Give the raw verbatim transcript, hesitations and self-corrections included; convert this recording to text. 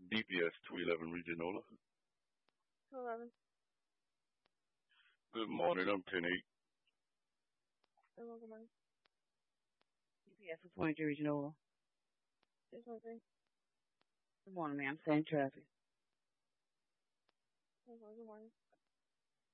D P S two eleven Regionola. two eleven. Good morning, I'm ten eight. Hello, good morning. D P S twenty-three Regional. six one three. Good morning, ma'am. Same traffic. Hello, good morning.